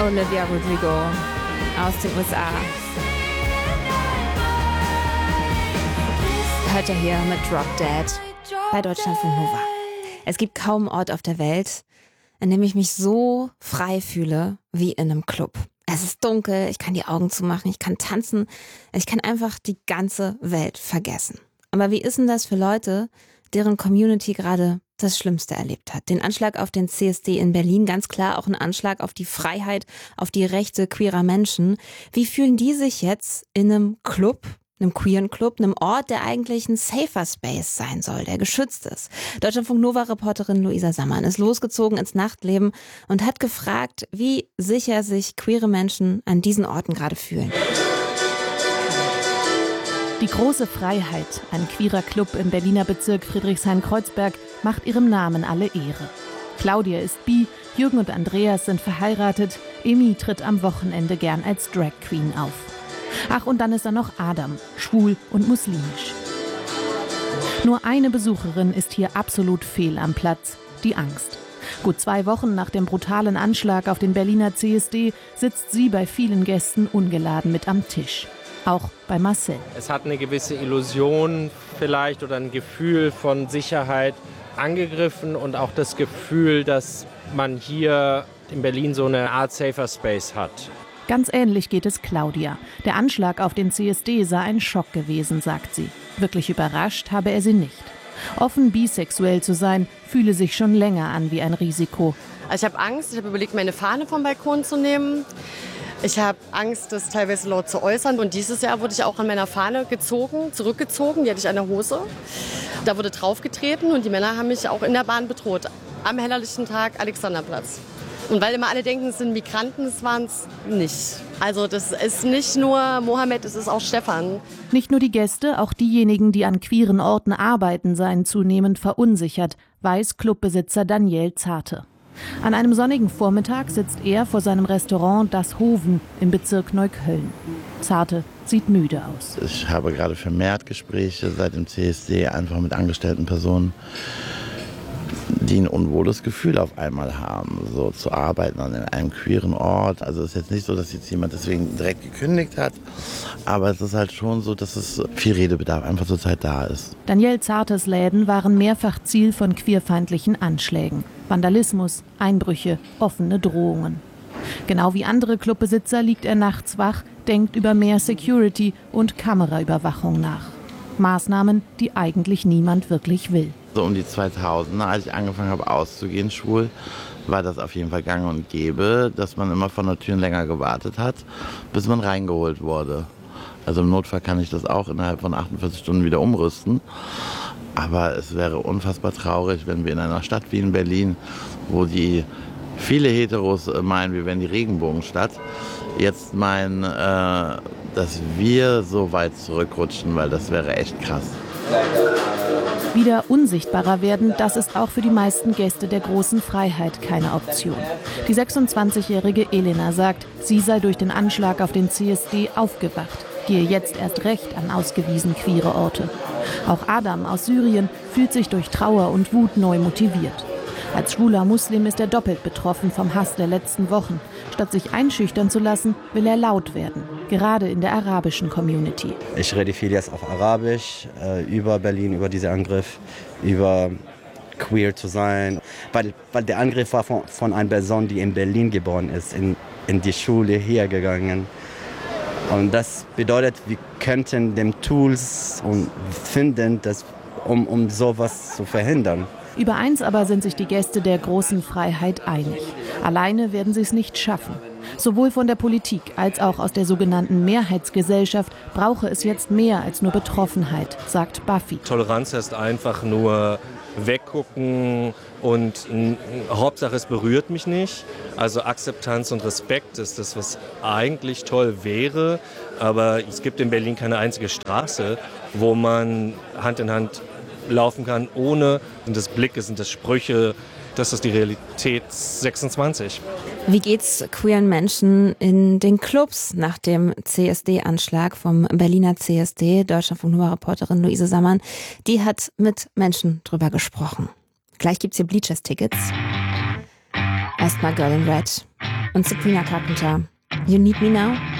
Olivia Rodrigo aus den USA. Hört ihr hier mit Drop Dead bei Deutschlandfunk Nova. Es gibt kaum einen Ort auf der Welt, in dem ich mich so frei fühle wie in einem Club. Es ist dunkel, ich kann die Augen zumachen, ich kann tanzen, ich kann einfach die ganze Welt vergessen. Aber wie ist denn das für Leute, deren Community gerade das Schlimmste erlebt hat? Den Anschlag auf den CSD in Berlin, ganz klar auch ein Anschlag auf die Freiheit, auf die Rechte queerer Menschen. Wie fühlen die sich jetzt in einem Club, einem queeren Club, einem Ort, der eigentlich ein safer Space sein soll, der geschützt ist? Deutschlandfunk-Nova-Reporterin Luisa Sammann ist losgezogen ins Nachtleben und hat gefragt, wie sicher sich queere Menschen an diesen Orten gerade fühlen. Die große Freiheit, ein queerer Club im Berliner Bezirk Friedrichshain-Kreuzberg, macht ihrem Namen alle Ehre. Claudia ist bi, Jürgen und Andreas sind verheiratet, Emi tritt am Wochenende gern als Drag Queen auf. Ach, und dann ist da noch Adam, schwul und muslimisch. Nur eine Besucherin ist hier absolut fehl am Platz, die Angst. Gut 2 Wochen nach dem brutalen Anschlag auf den Berliner CSD sitzt sie bei vielen Gästen ungeladen mit am Tisch. Auch bei Marcel. Es hat eine gewisse Illusion vielleicht oder ein Gefühl von Sicherheit angegriffen und auch das Gefühl, dass man hier in Berlin so eine Art Safer Space hat. Ganz ähnlich geht es Claudia. Der Anschlag auf den CSD sei ein Schock gewesen, sagt sie. Wirklich überrascht habe er sie nicht. Offen bisexuell zu sein, fühle sich schon länger an wie ein Risiko. Also ich habe Angst, ich habe überlegt, meine Fahne vom Balkon zu nehmen. Ich habe Angst, das teilweise laut zu äußern. Und dieses Jahr wurde ich auch an meiner Fahne zurückgezogen. Die hatte ich an der Hose. Da wurde draufgetreten und die Männer haben mich auch in der Bahn bedroht. Am hellerlichten Tag Alexanderplatz. Und weil immer alle denken, es sind Migranten, das waren es nicht. Also das ist nicht nur Mohammed, es ist auch Stefan. Nicht nur die Gäste, auch diejenigen, die an queeren Orten arbeiten, seien zunehmend verunsichert, weiß Clubbesitzer Daniel Zarte. An einem sonnigen Vormittag sitzt er vor seinem Restaurant Das Hoven im Bezirk Neukölln. Zarte sieht müde aus. Ich habe gerade vermehrt Gespräche seit dem CSD einfach mit angestellten Personen, die ein unwohles Gefühl auf einmal haben, so zu arbeiten an einem queeren Ort. Also es ist jetzt nicht so, dass jetzt jemand deswegen direkt gekündigt hat, aber es ist halt schon so, dass es viel Redebedarf einfach zurzeit da ist. Daniel Zartes Läden waren mehrfach Ziel von queerfeindlichen Anschlägen. Vandalismus, Einbrüche, offene Drohungen. Genau wie andere Clubbesitzer liegt er nachts wach, denkt über mehr Security und Kameraüberwachung nach. Maßnahmen, die eigentlich niemand wirklich will. So um die 2000er, als ich angefangen habe auszugehen, schwul, war das auf jeden Fall gang und gäbe, dass man immer vor der Tür länger gewartet hat, bis man reingeholt wurde. Also im Notfall kann ich das auch innerhalb von 48 Stunden wieder umrüsten. Aber es wäre unfassbar traurig, wenn wir in einer Stadt wie in Berlin, wo die viele Heteros meinen, wir wären die Regenbogenstadt, jetzt meinen, dass wir so weit zurückrutschen, weil das wäre echt krass. Wieder unsichtbarer werden, das ist auch für die meisten Gäste der großen Freiheit keine Option. Die 26-jährige Elena sagt, sie sei durch den Anschlag auf den CSD aufgewacht, gehe jetzt erst recht an ausgewiesen queere Orte. Auch Adam aus Syrien fühlt sich durch Trauer und Wut neu motiviert. Als schwuler Muslim ist er doppelt betroffen vom Hass der letzten Wochen. Statt sich einschüchtern zu lassen, will er laut werden, gerade in der arabischen Community. Ich rede viel jetzt auf Arabisch, über Berlin, über diesen Angriff, über queer zu sein. Weil der Angriff war von einer Person, die in Berlin geboren ist, in die Schule hier gegangen. Und das bedeutet, wir könnten dem Tools finden, um sowas zu verhindern. Über eins aber sind sich die Gäste der großen Freiheit einig. Alleine werden sie es nicht schaffen. Sowohl von der Politik als auch aus der sogenannten Mehrheitsgesellschaft brauche es jetzt mehr als nur Betroffenheit, sagt Buffy. Toleranz heißt einfach nur weggucken und Hauptsache es berührt mich nicht. Also Akzeptanz und Respekt ist das, was eigentlich toll wäre. Aber es gibt in Berlin keine einzige Straße, wo man Hand in Hand laufen kann, ohne, sind das Blicke, sind das Sprüche, das ist die Realität 26. Wie geht's queeren Menschen in den Clubs nach dem CSD-Anschlag vom Berliner CSD? Deutschlandfunk-Nova-Reporterin Luisa Sammann, die hat mit Menschen drüber gesprochen. Gleich gibt's hier Bleachers-Tickets. Erstmal Girl in Red. und Sabrina Carpenter. You Need Me Now?